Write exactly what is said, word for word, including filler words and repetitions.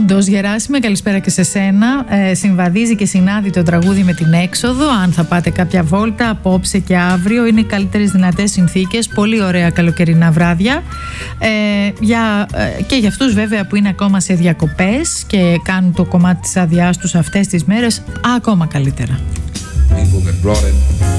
Όντως, Γεράσιμε, καλησπέρα και σε σένα. Ε, συμβαδίζει και συνάδει το τραγούδι με την έξοδο. Αν θα πάτε κάποια βόλτα απόψε και αύριο, είναι οι καλύτερες δυνατές συνθήκες. Πολύ ωραία καλοκαιρινά βράδια. Ε, για, ε, και για αυτούς βέβαια που είναι ακόμα σε διακοπές και κάνουν το κομμάτι της αδειάς τους αυτές τις μέρες, ακόμα καλύτερα. People that brought it.